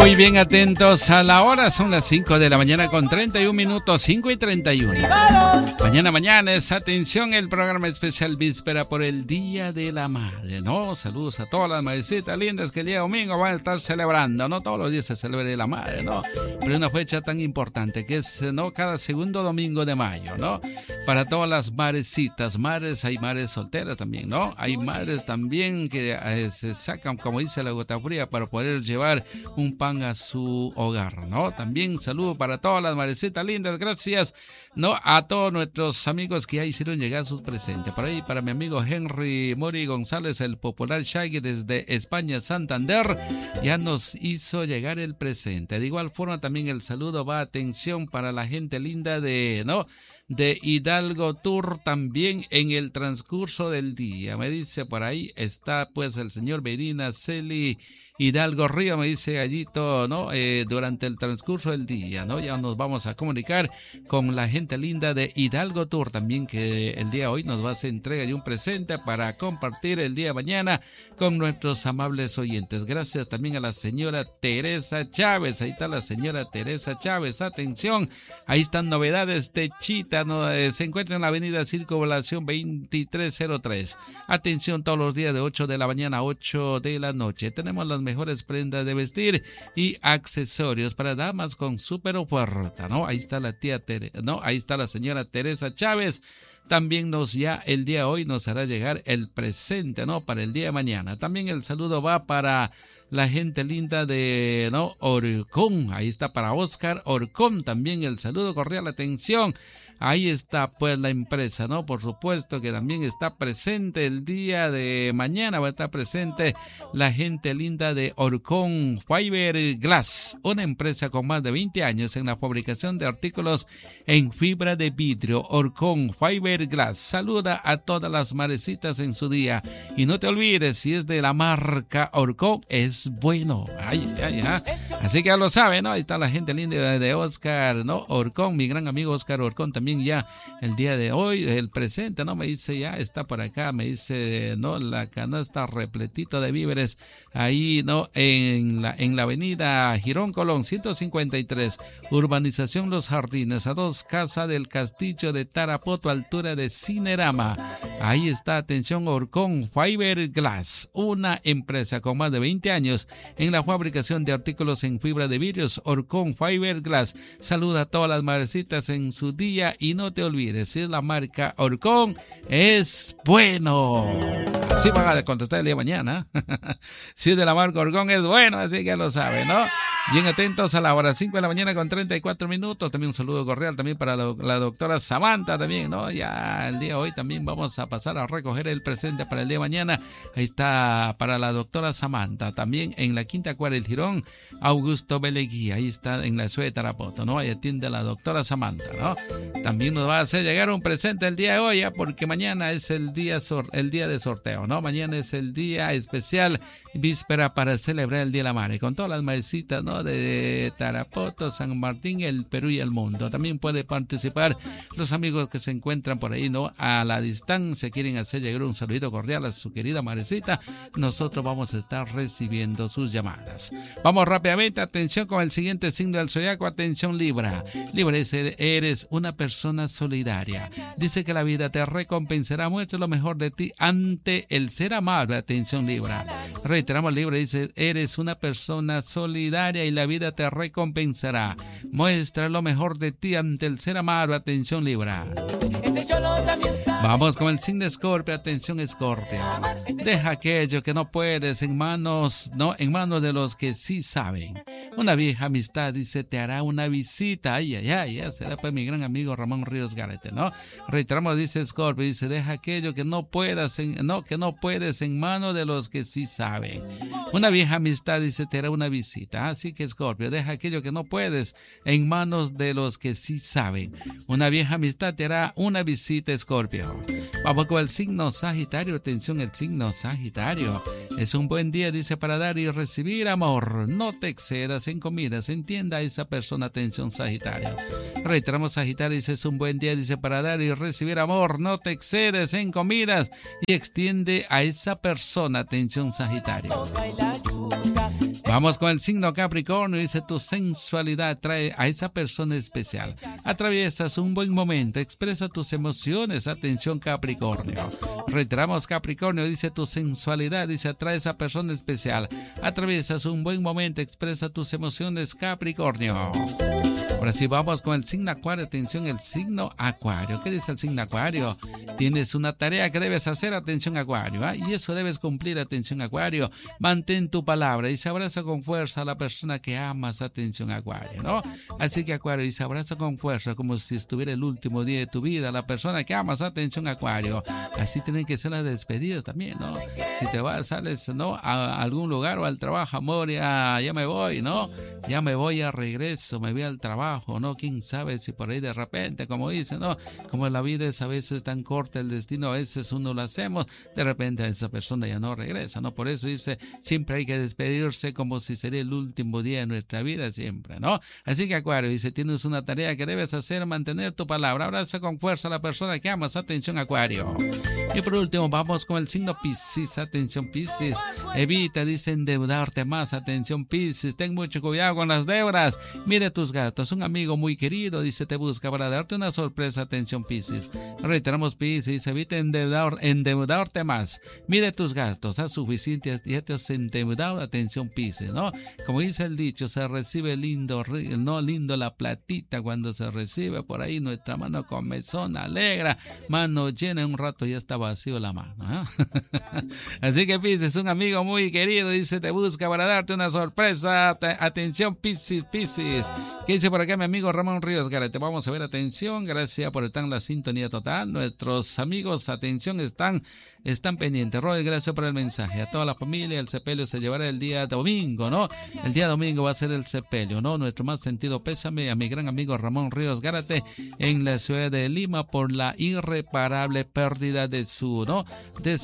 Muy bien, atentos a la hora, son las 5 de la mañana con 31 minutos, 5 y 31. Mañana es, atención, el programa especial Víspera por el Día de la Madre, ¿no? Saludos a todas las madrecitas lindas que el día domingo van a estar celebrando, ¿no? Todos los días se celebra la madre, ¿no? Pero una fecha tan importante que es, ¿no? Cada segundo domingo de mayo, ¿no? Para todas las madrecitas, madres, hay madres solteras también, ¿no? Hay madres también que se sacan, como dice la gota fría, para poder llevar un pan a su hogar, ¿no? También saludo para todas las madrecitas lindas, gracias, ¿no? A todos nuestros amigos que ya hicieron llegar sus presentes. Por ahí, para mi amigo Henry Mori González, el popular Shaggy desde España, Santander, ya nos hizo llegar el presente. De igual forma, también el saludo va, atención, para la gente linda de, ¿no? De Hidalgo Tour, también en el transcurso del día. Me dice por ahí, está pues el señor Medina Celi Hidalgo Río, me dice allí todo, ¿no? Durante el transcurso del día, ¿no? Ya nos vamos a comunicar con la gente linda de Hidalgo Tour también, que el día de hoy nos va a hacer entrega de un presente para compartir el día de mañana con nuestros amables oyentes. Gracias también a la señora Teresa Chávez. Ahí está la señora Teresa Chávez. Atención, ahí están novedades de Chita, ¿no? Se encuentra en la avenida Circunvalación 2303. Atención, todos los días de 8 de la mañana a 8 de la noche. Tenemos las mejores prendas de vestir y accesorios para damas con súper oferta, ¿no? Ahí está la tía ¿no? Ahí está la señora Teresa Chávez. También ya el día de hoy nos hará llegar el presente, ¿no? Para el día de mañana. También el saludo va para la gente linda de, ¿no? Orcón. Ahí está para Oscar Orcón. También el saludo cordial, atención. Ahí está pues la empresa, ¿no? Por supuesto que también está presente el día de mañana, va a estar presente la gente linda de Orcón Fiberglass, una empresa con más de 20 años en la fabricación de artículos en fibra de vidrio. Orcón Fiberglass saluda a todas las madrecitas en su día. Y no te olvides, si es de la marca Orcón, es bueno. Así que ya lo saben, ¿no? Ahí está la gente linda de Oscar, ¿no? Orcón, mi gran amigo Oscar Orcón, también ya el día de hoy, el presente, ¿no? Me dice, ya está por acá, me dice, ¿no? La canasta repletita de víveres, ahí, ¿no? En la avenida Girón Colón, 153, urbanización Los Jardines, a 2 casas del Castillo de Tarapoto, altura de Cinerama. Ahí está, atención, Orcón Fiberglass, una empresa con más de 20 años en la fabricación de artículos en fibra de vidrios. Orcón Fiberglass saluda a todas las madrecitas en su día. Y no te olvides, si es la marca Orcón, es bueno. Así van a contestar el día de mañana. Si es de la marca Orcón, es bueno, así que lo saben, ¿no? Bien atentos a la hora 5 de la mañana con 34 minutos. También un saludo cordial también para la doctora Samantha también, ¿no? Ya el día de hoy también vamos a pasar a recoger el presente para el día de mañana. Ahí está para la doctora Samantha. También en la Quinta Cuadra del Girón, Augusto Beleguía. Ahí está en la ciudad de Tarapoto, ¿no? Ahí atiende a la doctora Samantha, ¿no? También nos va a hacer llegar un presente el día de hoy, porque mañana es el día de sorteo, ¿no? Mañana es el día especial, víspera para celebrar el Día de la Madre, con todas las madrecitas, ¿no? De Tarapoto, San Martín, el Perú y el mundo. También puede participar los amigos que se encuentran por ahí, ¿no? A la distancia, quieren hacer llegar un saludito cordial a su querida madrecita. Nosotros vamos a estar recibiendo sus llamadas. Vamos rápidamente, atención con el siguiente signo del zodiaco, atención Libra. Libra, eres una persona solidaria. Dice que la vida te recompensará, muestra lo mejor de ti ante el ser amable. Atención Libra. Reiteramos, Libra, dice, eres una persona solidaria y la vida te recompensará. Muestra lo mejor de ti ante el ser amable. Atención Libra. Vamos con el signo Escorpio. Atención Escorpio. Deja aquello que no puedes en manos de los que sí saben. Una vieja amistad, dice, te hará una visita. Ya será pues mi gran amigo Ramón Ríos Garete, ¿no? Reiteramos, dice Escorpio, dice, deja aquello que no puedes en manos de los que sí saben. Una vieja amistad, dice, te hará una visita. Así que Escorpio, deja aquello que no puedes en manos de los que sí saben. Una vieja amistad te hará una visita, Escorpio. Vamos con el signo Sagitario. Atención, el signo Sagitario. Es un buen día, dice, para dar y recibir amor. No te excedas en comidas. Entienda a esa persona. Atención, Sagitario. Reiteramos, Sagitario, dice, es un buen día, dice, para dar y recibir amor. No te excedes en comidas y extiende a esa persona. Atención, Sagitario. Vamos con el signo Capricornio. Dice: tu sensualidad trae a esa persona especial. Atraviesas un buen momento, expresa tus emociones. Atención, Capricornio. Reiteramos, Capricornio, dice: tu sensualidad, dice, atrae a esa persona especial. Atraviesas un buen momento, expresa tus emociones, Capricornio. Ahora sí, vamos con el signo Acuario. Atención, el signo Acuario. ¿Qué dice el signo Acuario? Tienes una tarea que debes hacer, atención, Acuario, y eso debes cumplir, atención, Acuario. Mantén tu palabra y se abraza con fuerza a la persona que amas, atención, Acuario, ¿no? Así que, Acuario, y se abraza con fuerza como si estuviera el último día de tu vida, la persona que amas, atención, Acuario. Así tienen que ser las despedidas también, ¿no? Si te vas, sales, ¿no?, a algún lugar o al trabajo, amor, ya me voy, ¿no? Ya me voy, a regreso, me voy al trabajo, ¿no? Quién sabe si por ahí de repente, como dicen, ¿no? Como la vida es a veces tan corta, el destino a veces uno lo hacemos, de repente esa persona ya no regresa, ¿no? Por eso dice, siempre hay que despedirse como si sería el último día de nuestra vida, siempre, ¿no? Así que, Acuario, dice, tienes una tarea que debes hacer, mantener tu palabra. Abraza con fuerza a la persona que amas, atención, Acuario. Y por último, vamos con el signo Piscis. Atención, Piscis. Evita, dice, endeudarte más. Atención, Piscis. Ten mucho cuidado con las deudas. Mire tus gastos. Un amigo muy querido, dice, te busca para darte una sorpresa. Atención, Piscis. Reiteramos, Piscis. Evita endeudarte más. Mire tus gastos. Haz suficiente. Ya te has endeudado. Atención, Piscis, ¿no? Como dice el dicho, se recibe lindo, no lindo la platita cuando se recibe por ahí. Nuestra mano comezón, alegra. Mano llena, un rato ya está vacío la mano, ¿eh? Así que, Piscis, un amigo muy querido, dice, te busca para darte una sorpresa. Atención, Piscis, Piscis. ¿Qué dice por acá mi amigo Ramón Ríos Garate? Vamos a ver, atención, gracias por estar en la sintonía total. Nuestros amigos, atención, están pendientes. Roy, gracias por el mensaje. A toda la familia, el sepelio se llevará el día domingo, ¿no? El día domingo va a ser el sepelio, ¿no? Nuestro más sentido pésame a mi gran amigo Ramón Ríos Gárate en la ciudad de Lima por la irreparable pérdida de su, ¿no? De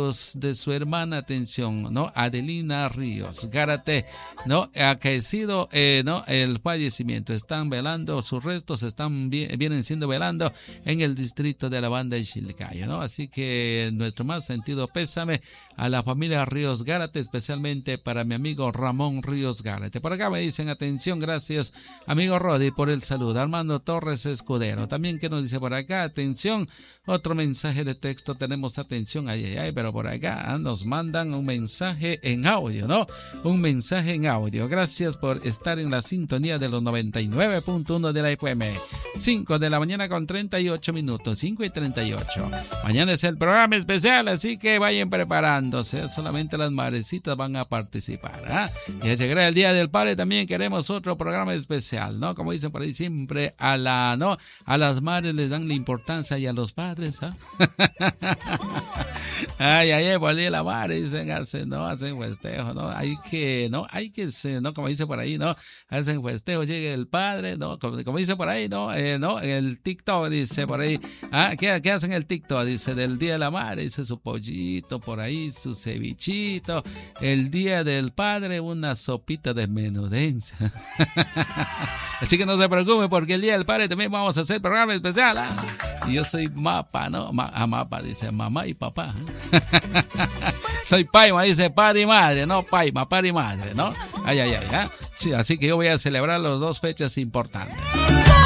su hermana, atención, ¿no? Adelina Ríos Gárate, ¿no? Acaecido, ¿no? El fallecimiento. Están velando, sus restos vienen siendo velando en el distrito de la Banda de Chilcayo, ¿no? Así que nuestro más sentido pésame a la familia Ríos Gárate, especialmente para mi amigo Ramón Ríos Gárate. Por acá me dicen, atención, gracias amigo Rodi por el saludo. Armando Torres Escudero, también que nos dice por acá, atención, otro mensaje de texto tenemos, atención, pero por acá nos mandan un mensaje en audio, ¿no? Un mensaje en audio. Gracias por estar en la sintonía de los 99.1 de la FM. 5 de la mañana con 38 minutos, 5 y 38. Mañana es el programa especial, así que vayan preparándose. Solamente las madrecitas van a participar, ¿ah? Ya llegará el Día del Padre, también queremos otro programa especial, ¿no? Como dicen por ahí, siempre a las madres les dan la importancia y a los padres, ¿ah? Por el Día de la Madre, dicen, hacen festejo, ¿no? Hay que, ¿no? Como dice por ahí, ¿no? Hacen festejo, llega el padre, ¿no? Como dice por ahí, ¿no? El TikTok dice por ahí, ¿qué hacen el TikTok? Dice, del Día de la Madre, dice, su pollito por ahí, su cevichito. El Día del Padre, una sopita de menudencia. Así que no se preocupe, porque el Día del Padre también vamos a hacer programa especial, ¿ah? Y yo soy Mapa, ¿no? Mapa, dice, mamá y papá. Soy Paima, dice, padre y madre, ¿no? Paima, padre y madre, ¿no? Sí, así que yo voy a celebrar las dos fechas importantes.